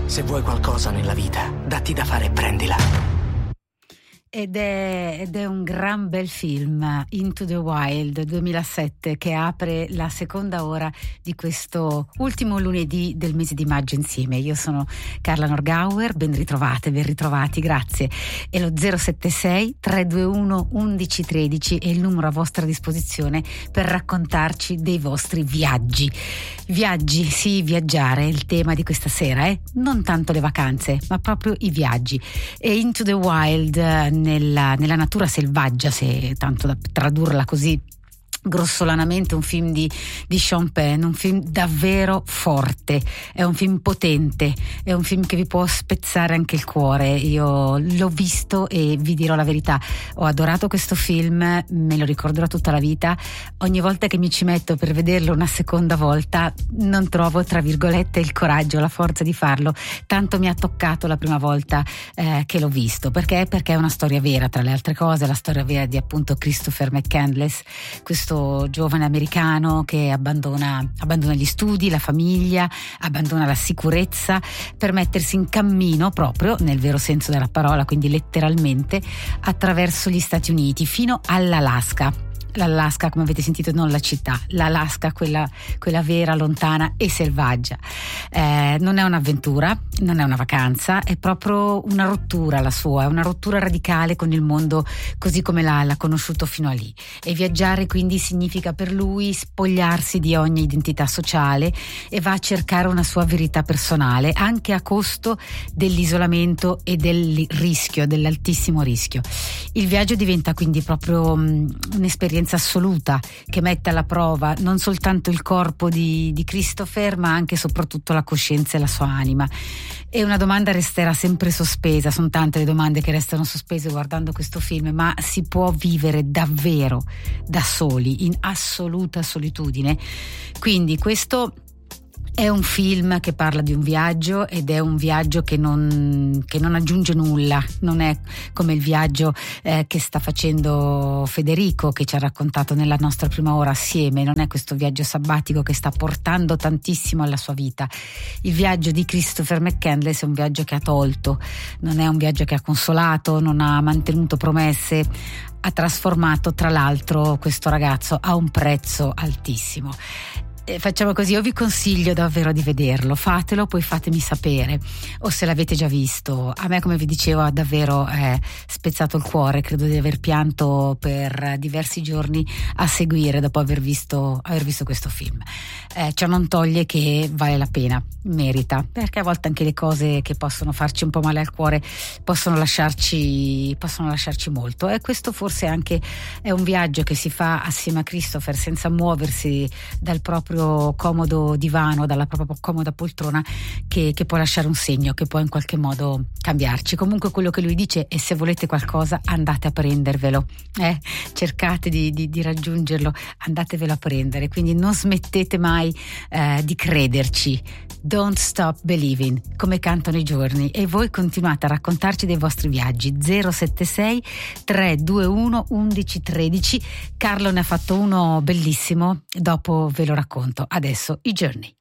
Se vuoi qualcosa nella vita, datti da fare e prendila. Ed è un gran bel film, Into the Wild 2007, che apre la seconda ora di questo ultimo lunedì del mese di maggio insieme. Io sono Carla Norgauer, ben ritrovati, grazie. E lo 076 321 1113 è il numero a vostra disposizione per raccontarci dei vostri viaggi. Viaggi, sì, viaggiare è il tema di questa sera, non tanto le vacanze, ma proprio i viaggi. E Into the Wild, nella natura selvaggia, se tanto da tradurla così grossolanamente, un film di Sean Penn, un film davvero forte, è un film potente, è un film che vi può spezzare anche il cuore. Io l'ho visto e vi dirò la verità, ho adorato questo film, me lo ricorderò tutta la vita. Ogni volta che mi ci metto per vederlo una seconda volta non trovo, tra virgolette, il coraggio, la forza di farlo, tanto mi ha toccato la prima volta che l'ho visto. Perché è una storia vera, tra le altre cose, la storia vera di appunto Christopher McCandless, questo giovane americano che abbandona gli studi, la famiglia, abbandona la sicurezza per mettersi in cammino, proprio nel vero senso della parola, quindi letteralmente, attraverso gli Stati Uniti fino all'Alaska. L'Alaska, come avete sentito, non la città, l'Alaska, quella vera, lontana e selvaggia. Non è un'avventura, non è una vacanza, è proprio una rottura, la sua, è una rottura radicale con il mondo così come l'ha conosciuto fino a lì. E viaggiare quindi significa per lui spogliarsi di ogni identità sociale e va a cercare una sua verità personale, anche a costo dell'isolamento e del rischio, dell'altissimo rischio. Il viaggio diventa quindi proprio un'esperienza assoluta che mette alla prova non soltanto il corpo di Christopher, ma anche e soprattutto la coscienza e la sua anima. E una domanda resterà sempre sospesa, sono tante le domande che restano sospese guardando questo film: ma si può vivere davvero da soli, in assoluta solitudine? Quindi questo è un film che parla di un viaggio, ed è un viaggio che non aggiunge nulla, non è come il viaggio che sta facendo Federico, che ci ha raccontato nella nostra prima ora assieme. Non è questo viaggio sabbatico che sta portando tantissimo alla sua vita. Il viaggio di Christopher McCandless è un viaggio che ha tolto, non è un viaggio che ha consolato, non ha mantenuto promesse, ha trasformato tra l'altro questo ragazzo a un prezzo altissimo. Facciamo così, io vi consiglio davvero di vederlo, fatelo, poi fatemi sapere, o se l'avete già visto. A me, come vi dicevo, ha davvero spezzato il cuore, credo di aver pianto per diversi giorni a seguire dopo aver visto questo film. Ciò non toglie che vale la pena, merita, perché a volte anche le cose che possono farci un po' male al cuore possono lasciarci molto, e questo forse anche è un viaggio che si fa assieme a Christopher, senza muoversi dal proprio comodo divano, dalla propria comoda poltrona, che può lasciare un segno, che può in qualche modo cambiarci. Comunque quello che lui dice è: se volete qualcosa andate a prendervelo, cercate di raggiungerlo, andatevelo a prendere. Quindi non smettete mai di crederci, don't stop believing, come cantano i giorni. E voi continuate a raccontarci dei vostri viaggi. 076 321 1113. Carlo ne ha fatto uno bellissimo, dopo ve lo racconto. Adesso i giorni.